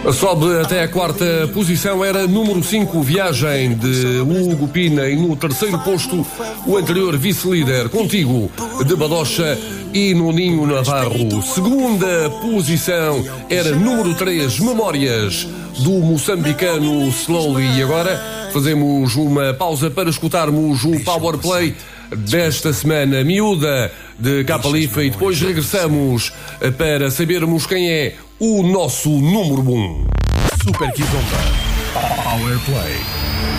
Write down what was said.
Sobe até a quarta posição, era número 5, Viagem, de Hugo Pina, e no terceiro posto, o anterior vice-líder, Contigo, de Badocha e Nuninho Navarro. Segunda posição era número 3, Memórias, do moçambicano Slowly. E agora fazemos uma pausa para escutarmos o Power Play desta semana, Miúda, de Capa-Lifa, e depois regressamos para sabermos quem é o nosso número 1. Super Kizomba Power Play.